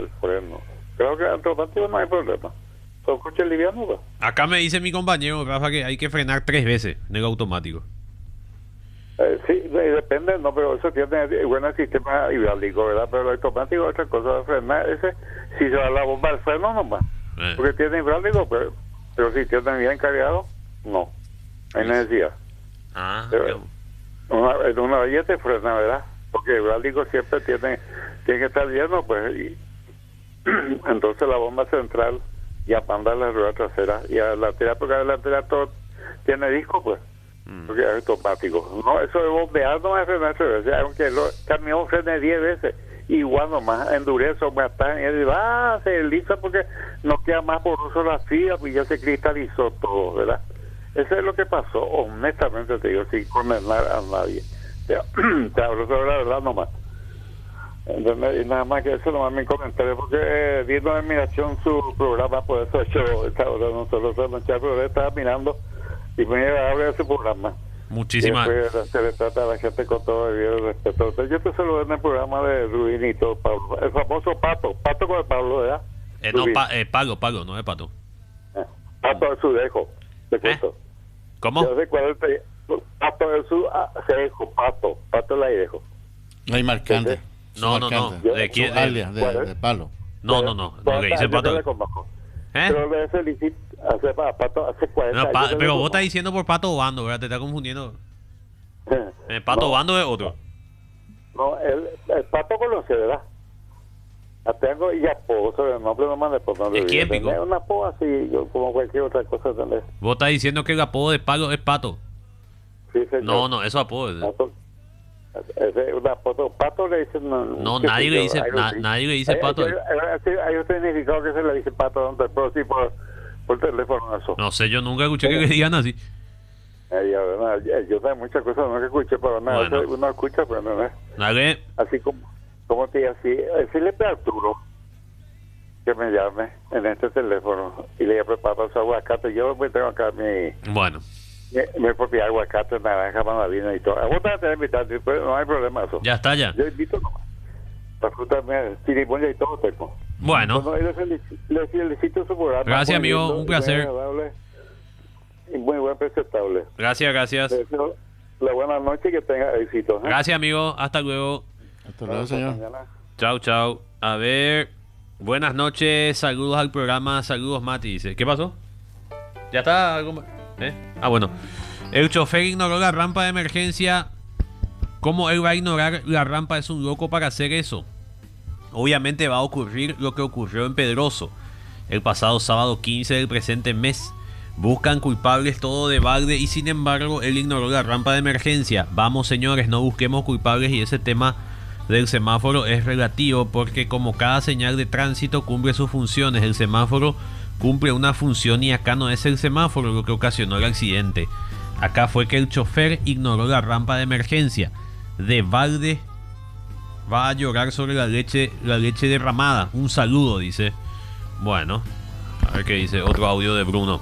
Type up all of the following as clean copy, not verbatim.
el freno. Creo que automático no hay problema. Son coches livianos, pues. Acá me dice mi compañero, Rafa, que hay que frenar 3 veces en el automático. Sí, depende, no, pero eso tiene buen sistema hidráulico, ¿verdad? Pero el automático es otra cosa de frenar. Ese, si se va la bomba al freno nomás. Porque tiene hidráulico, pero si tiene bien cargado, no. Hay necesidad. Pero en una valla te frena, ¿verdad? Porque el hidráulico siempre tiene que estar lleno, pues, y entonces la bomba central ya manda la rueda trasera y a la lateral, porque la lateral todo tiene disco, pues, porque es automático. No, eso de bombear no es frenar 3 veces, aunque el camión frene 10 veces, igual nomás endurece o más y se desliza porque no queda más poroso la fibra, pues ya se cristalizó todo, ¿verdad? Eso es lo que pasó, honestamente te digo, sin condenar a nadie. Te hablo sobre la verdad nomás. ¿Entendés? Y nada más que eso nomás mi comentario, porque viendo de admiración su programa, por eso yo esta hora nosotros pero estaba mirando y muy agradable ese programa. Muchísimas. Se le trata a la gente con todo el respeto. Entonces, yo te saludo en el programa de Rubín y todo, Pablo. El famoso Pato con el Pablo, ¿verdad? No, Pago, no es Pato. Pato de su dejo, te cuento. ¿Cómo? Yo sé cuál es Pato de su cejo, Pato la dejo. No hay marcante. No. ¿De quién? Alias, de Palo. No, que dice Pato. Pero le felicito hace 40 años. Pero vos estás diciendo por Pato Obando, ¿verdad? Te está confundiendo. Pato Obando es otro. No, el Pato conoce, ¿verdad? La tengo y apodo sobre el nombre nomás después no le ¿Es quién, Pico? Es una apodo así, como cualquier otra cosa, ¿entendés? Vos estás diciendo que el apodo de Palo es Pato. Sí, señor. No, eso apodo es. Ese es una apodo. Pato le dicen... No, nadie le dice Pato. Hay un significado que se le dice Pato, donde pero sí por teléfono eso. No sé, yo nunca escuché que le digan así. Yo sé muchas cosas, no que escuché, pero nada, Bueno. uno escucha, pero no es. Dale. Así como te digo, así, decirle a Arturo que me llame en este teléfono y le preparo su aguacate. Yo me tengo acá Bueno. mi propio aguacate, naranja, mandarina y todo. A vos te vas a invitar, no hay problema eso. Ya está, ya. Yo invito nomás. Para frutarme, chirimoya y todo tengo. Bueno. Le felicito su programa. Gracias, muy amigo, lindo, un placer. muy agradable y muy buen presentable. Gracias. Le deseo la buena noche y que tenga éxito. Gracias, amigo. Hasta luego. Hasta luego, señor. Chau. A ver. Buenas noches. Saludos al programa. Saludos, Mati. Dice. ¿Qué pasó? ¿Ya está algo más? Bueno. El chofer ignoró la rampa de emergencia. ¿Cómo él va a ignorar la rampa? Es un loco para hacer eso. Obviamente va a ocurrir lo que ocurrió en Pedroso el pasado sábado 15 del presente mes. Buscan culpables todo de balde y sin embargo él ignoró la rampa de emergencia. Vamos, señores, no busquemos culpables, y ese tema del semáforo es relativo porque como cada señal de tránsito cumple sus funciones, el semáforo cumple una función y acá no es el semáforo lo que ocasionó el accidente. Acá fue que el chofer ignoró la rampa de emergencia. De balde va a llorar sobre la leche derramada. Un saludo, dice. Bueno, a ver qué dice otro audio de Bruno.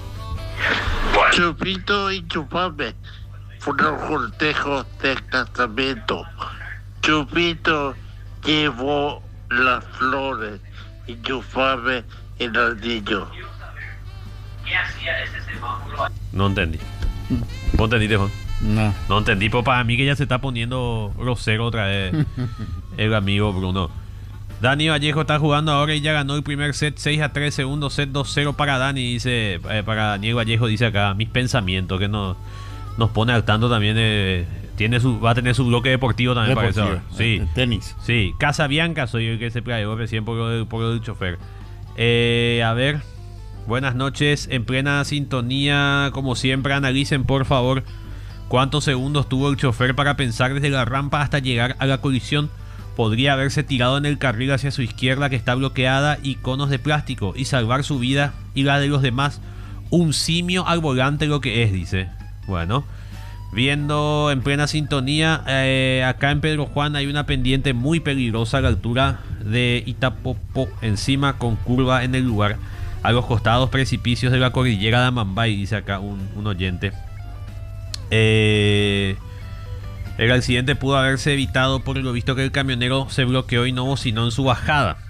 Chupito y Chupame fueron cortejos de casamiento. Chupito llevó las flores y Chupame el anillo. ¿Qué hacía ese semáforo? No entendí. ¿Vos entendiste, Juan? No entendí, pero para mí que ya se está poniendo grosero otra vez el amigo Bruno. Dani Vallejo está jugando ahora y ya ganó el primer set 6-3, segundo set 2-0 para Dani, dice, para Daniel Vallejo, dice acá, mis pensamientos, que nos pone al tanto también, va a tener su bloque deportivo también para eso. Sí, tenis. Sí, Casabianca soy el que se playó recién por el chofer. A ver, buenas noches, en plena sintonía, como siempre, analicen por favor cuántos segundos tuvo el chofer para pensar desde la rampa hasta llegar a la colisión. Podría haberse tirado en el carril hacia su izquierda que está bloqueada y conos de plástico y salvar su vida y la de los demás. Un simio al volante lo que es, dice. Bueno, viendo en plena sintonía, acá en Pedro Juan hay una pendiente muy peligrosa a la altura de Itapopo, encima con curva en el lugar, a los costados precipicios de la cordillera de Amambay, dice acá un oyente. El accidente pudo haberse evitado por lo visto que el camionero se bloqueó y no bocinó en su bajada.